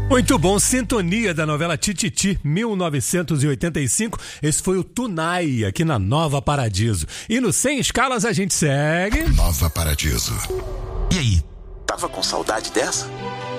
Muito bom, sintonia da novela Tititi, 1985. Esse foi o Tunai, aqui na Nova Paradiso. E no Sem Escalas a gente segue... Nova Paradiso. E aí, tava com saudade dessa?